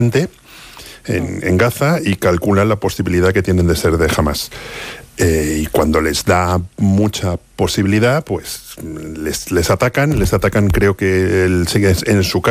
en Gaza y calculan la posibilidad que tienen de ser de Hamas. Y cuando les da mucha posibilidad, pues les atacan, creo que él sigue en su casa.